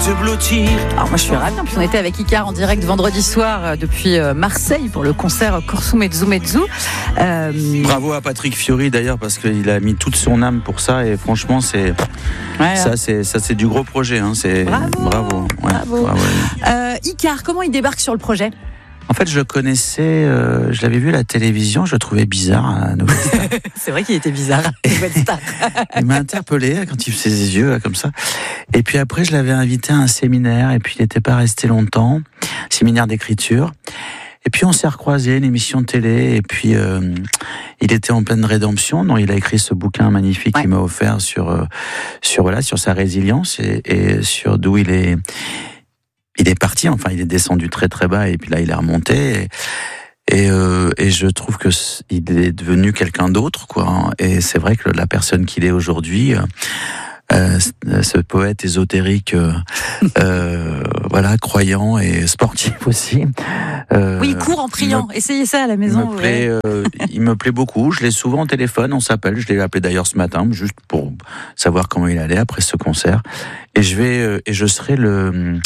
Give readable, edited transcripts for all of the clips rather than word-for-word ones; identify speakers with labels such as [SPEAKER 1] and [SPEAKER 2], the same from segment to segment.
[SPEAKER 1] te blottir.
[SPEAKER 2] Alors moi je suis ravie, puis on était avec Icar en direct vendredi soir depuis Marseille pour le concert Corso Mezzo Mezzo.
[SPEAKER 3] Bravo à Patrick Fiori d'ailleurs parce qu'il a mis toute son âme pour ça et franchement c'est c'est du gros projet. Hein. C'est bravo.
[SPEAKER 2] Icar, comment il débarque sur le projet?
[SPEAKER 3] En fait, je le connaissais, je l'avais vu à la télévision, je le trouvais bizarre à Nouvelle Star.
[SPEAKER 2] C'est vrai qu'il était bizarre à Nouvelle Star.
[SPEAKER 3] Il m'a interpellé quand il faisait ses yeux comme ça. Et puis après, je l'avais invité à un séminaire et puis il n'était pas resté longtemps, séminaire d'écriture. Et puis on s'est recroisés, une émission de télé, et puis il était en pleine rédemption, donc il a écrit ce bouquin magnifique qu'il m'a offert sur sa résilience et sur d'où il est parti, enfin il est descendu très très bas et puis là il est remonté et je trouve que il est devenu quelqu'un d'autre quoi. Et c'est vrai que la personne qu'il est aujourd'hui, ce poète ésotérique, croyant et sportif aussi.
[SPEAKER 2] Oui, il court en priant. Essayez ça à la maison.
[SPEAKER 3] Il me plaît beaucoup. Je l'ai souvent au téléphone. On s'appelle. Je l'ai appelé d'ailleurs ce matin, juste pour savoir comment il allait après ce concert. Et je serai le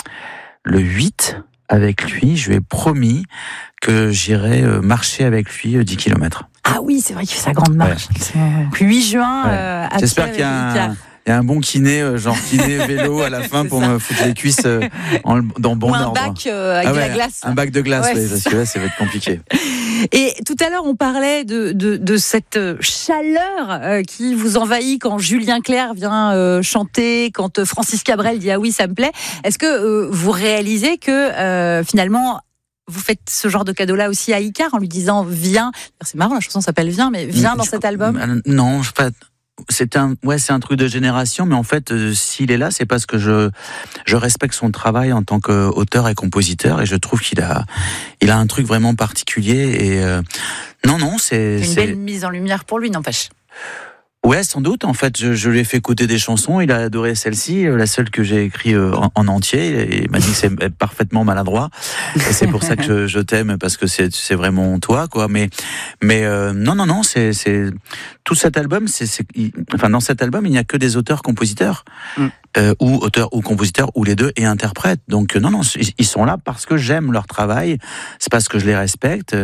[SPEAKER 3] 8 avec lui. Je lui ai promis que j'irai marcher avec lui 10 km.
[SPEAKER 2] Ah oui, c'est vrai qu'il fait sa grande marche. Ouais. 8 juin. Ouais.
[SPEAKER 3] J'espère qu'il y a un bon kiné, genre kiné vélo à la fin pour me foutre les cuisses dans bon ordre.
[SPEAKER 2] Ou un bac avec de la glace.
[SPEAKER 3] Un bac de glace, parce que là, ça va être compliqué.
[SPEAKER 2] Et tout à l'heure, on parlait de cette chaleur qui vous envahit quand Julien Clerc vient chanter, quand Francis Cabrel dit « Ah oui, ça me plaît ». Est-ce que vous réalisez que finalement, vous faites ce genre de cadeau-là aussi à Icar en lui disant « Viens ». C'est marrant, la chanson s'appelle « Viens », mais « Viens dans cet album ».
[SPEAKER 3] Non, c'est un truc de génération, mais en fait, s'il est là, c'est parce que je respecte son travail en tant qu'auteur et compositeur, et je trouve qu'il a un truc vraiment particulier. Et c'est
[SPEAKER 2] une belle mise en lumière pour lui, n'empêche.
[SPEAKER 3] Ouais, sans doute. En fait, je lui ai fait écouter des chansons. Il a adoré celle-ci, la seule que j'ai écrite en entier. Et il m'a dit que c'est parfaitement maladroit. Et c'est pour ça que je t'aime, parce que c'est vraiment toi, quoi. Mais non, c'est tout cet album. Dans cet album, il n'y a que des auteurs-compositeurs, ou auteurs ou compositeurs, ou les deux, et interprètes. Donc non, ils sont là parce que j'aime leur travail. C'est parce que je les respecte.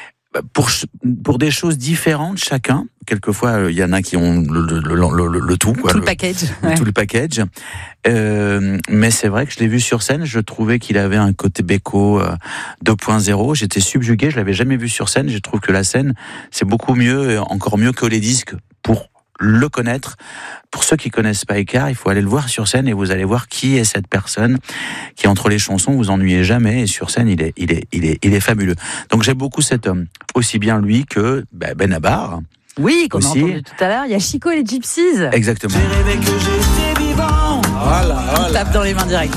[SPEAKER 3] Pour des choses différentes chacun. Quelquefois, il y en a qui ont le tout, quoi.
[SPEAKER 2] Tout le package.
[SPEAKER 3] Tout le package. Mais c'est vrai que je l'ai vu sur scène, je trouvais qu'il avait un côté Beko 2.0. J'étais subjugué, je l'avais jamais vu sur scène. Je trouve que la scène, c'est beaucoup mieux, encore mieux que les disques pour le connaître. Pour ceux qui connaissent pas Icar, il faut aller le voir sur scène et vous allez voir qui est cette personne qui, entre les chansons, vous ennuyez jamais, et sur scène, il est fabuleux. Donc j'aime beaucoup cet homme. Aussi bien lui que Benabar.
[SPEAKER 2] Oui, qu'on a entendu tout à l'heure. Il y a Chico et les Gypsies.
[SPEAKER 3] Exactement.
[SPEAKER 1] J'ai rêvé que j'étais vivant.
[SPEAKER 2] On tape dans les mains direct.